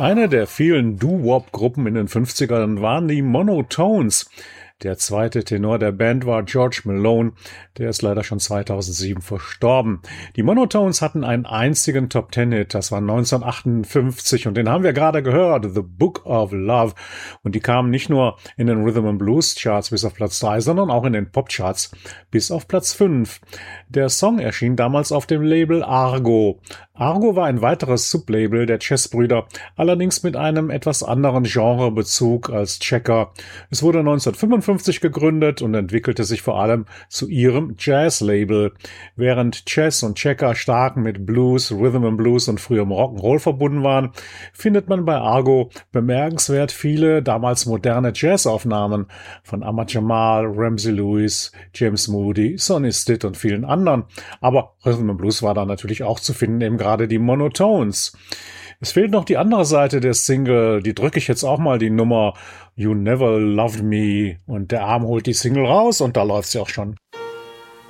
Eine der vielen Doo-Wop-Gruppen in den 50ern waren die Monotones. Der zweite Tenor der Band war George Malone, der ist leider schon 2007 verstorben. Die Monotones hatten einen einzigen Top-10-Hit, das war 1958 und den haben wir gerade gehört, The Book of Love. Und die kamen nicht nur in den Rhythm and Blues Charts bis auf Platz 3, sondern auch in den Pop-Charts bis auf Platz 5. Der Song erschien damals auf dem Label Argo. Argo war ein weiteres Sublabel der Chess-Brüder, allerdings mit einem etwas anderen Genrebezug als Checker. Es wurde 1955 gegründet und entwickelte sich vor allem zu ihrem Jazz-Label. Während Chess und Checker stark mit Blues, Rhythm and Blues und frühem Rock'n'Roll verbunden waren, findet man bei Argo bemerkenswert viele damals moderne Jazzaufnahmen von Ahmad Jamal, Ramsey Lewis, James Moody, Sonny Stitt und vielen anderen. Aber Rhythm and Blues war da natürlich auch zu finden, eben gerade die Monotones. Es fehlt noch die andere Seite der Single, die drücke ich jetzt auch mal, die Nummer You Never Loved Me, und der Arm holt die Single raus und da läuft sie auch schon.